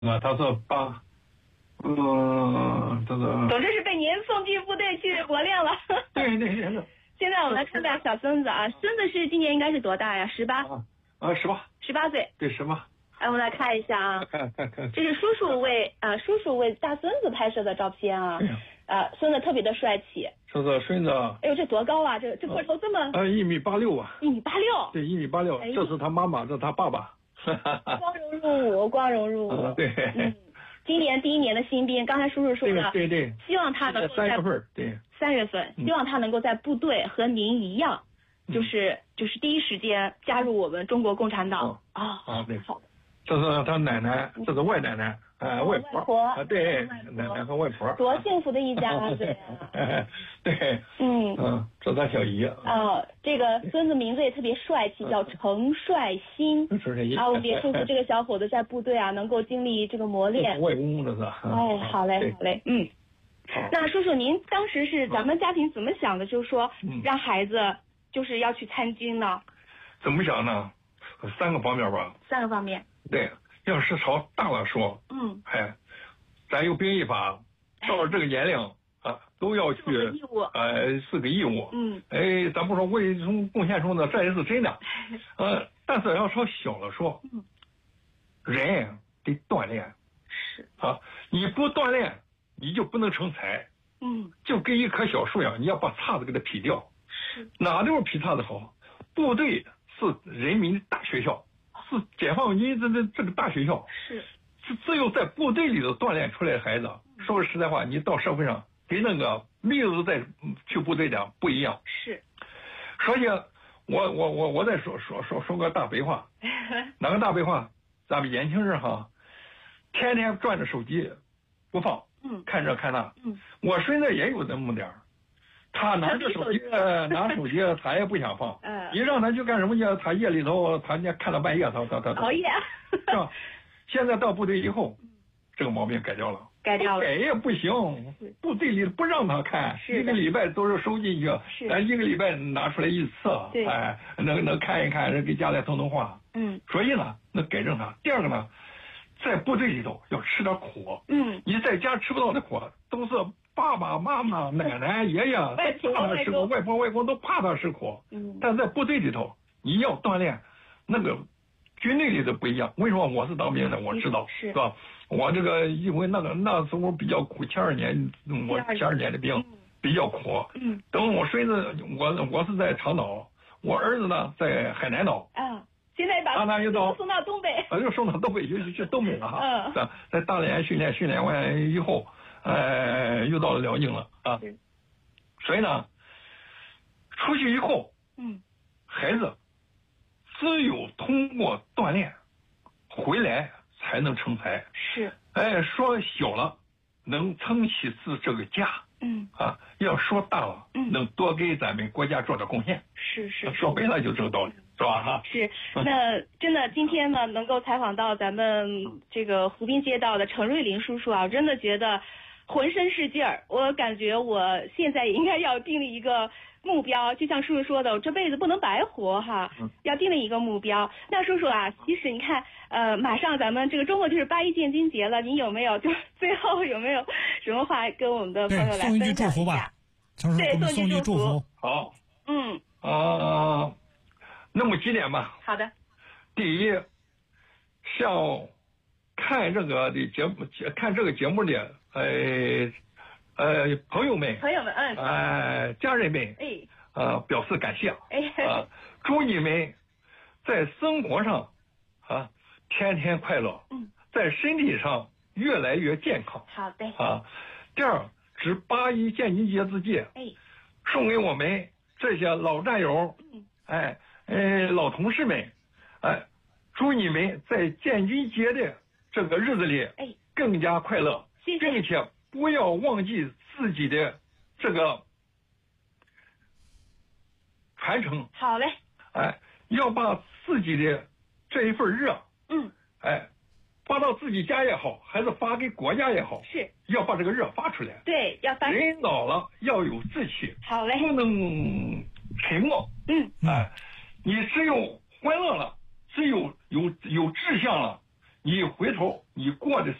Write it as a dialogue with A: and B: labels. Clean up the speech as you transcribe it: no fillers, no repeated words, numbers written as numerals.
A: 他说爸，这个。
B: 总之是被您送进部队去磨练了。
A: 对。
B: 现在我们来看看小孙子啊，孙子是今年应该是多大呀？18。18岁。
A: 对，18。
B: 哎，我们来看一下啊，
A: 看，
B: 这是叔叔为大孙子拍摄的照片啊。孙子特别的帅气。
A: 这个孙子，
B: 哎呦，这多高啊！这个头这么
A: 1.86米啊。
B: 1.86米。
A: 对，1.86米。
B: 哎，
A: 这是他妈妈，这是他爸爸。
B: 光荣入伍。
A: 对。
B: 今年第1年的新兵，刚才叔叔说了，
A: 对，
B: 希望他能够在
A: 3月份，对
B: ，3月份，希望他能够在部队和您一样，就是第一时间加入我们中国共产党。
A: 对，
B: 好。
A: 这是他奶奶，这是外奶奶，外婆，对，奶奶和外婆，
B: 多幸福的一家啊！
A: 对，这是他小姨。
B: 这个孙子名字也特别帅气，叫程帅新。我们也祝福这个小伙子在部队啊，能够经历这个磨练。
A: 外公这是。
B: 哎，好嘞。那叔叔，您当时是咱们家庭怎么想的？就是说，让孩子就是要去参军呢？
A: 怎么想呢？3个方面吧。
B: 3个方面。
A: 对，要是朝大了说，咱有兵役法，到了这个年龄都要去4个义务。咱不说为中贡献中的，这也是真的。但是要朝小了说，人得锻炼。
B: 是
A: 你不锻炼，你就不能成才。就跟一棵小树一样，你要把杈子给它劈掉。
B: 是
A: 哪地方劈杈子好？部队是人民的大学校。是解放军这个大学校，是只有在部队里头锻炼出来的孩子。说实在话，你到社会上跟那个没有在去部队的不一样。
B: 是，
A: 所以我再说个大白话，哪个大白话？咱们年轻人天天转着手机不放，看这看那。我孙子也有那么点儿。他拿着手机，他也不想放。你让他去干什么去？他夜里头，他看到半夜，他
B: 熬夜。
A: 是吧？现在到部队以后，这个毛病改掉了。改也不行，部队里不让他看，1个礼拜都是收进去，咱1个礼拜拿出来1次。能看一看，给家里通话。所以呢，那改正他。第二个呢，在部队里头要吃点苦。你在家吃不到的苦，都是。爸爸妈妈、奶奶、爷爷怕他吃苦，外婆外公都怕他吃苦。但在部队里头，你要锻炼，那个军队里的不一样。为什么我是当兵的？我知道，是吧？我这个因为那时候比较苦，72年我72年的兵比较苦。等我孙子，我是在长岛，我儿子呢在海南岛。
B: 现在把
A: 他又
B: 送到东北。
A: 又送到东北，就去东北了在大连训练完以后。又到了辽宁了所以呢，出去以后，孩子只有通过锻炼回来才能成才。是，说小了能撑起这个家，要说大了，能多给咱们国家做点贡献。是，说白了就这个道理，是吧？是，
B: 那真的今天呢，能够采访到咱们这个湖滨街道的程瑞林叔叔啊，我真的觉得。浑身是劲儿，我感觉我现在也应该要订立一个目标，就像叔叔说的，我这辈子不能白活要订立一个目标。那叔叔啊，其实你看，马上咱们这个周末就是8·1建军节了，您有没有就最后有没有什么话跟我们的朋友来分享一下？
C: 送一句祝福吧，
B: 对，送一句祝福。
A: 好，那么几点吧。
B: 好的。
A: 第一，像看这个节目的朋友们，家人们，表示感谢。祝你们在生活上天天快乐，在身体上越来越健康。
B: 好的。
A: 第二，值8·1建军节之际，送给我们这些老战友，老同事们，祝你们在建军节的这个日子里，更加快乐。并且不要忘记自己的这个传承。好嘞。要把自己的这一份热，发到自己家也好，还是发给国家也好，是要把这个热发出来。对，要发。人老了要有志气。好嘞。不能沉默。你只有欢乐了，只有志向了， 你一回头，你过的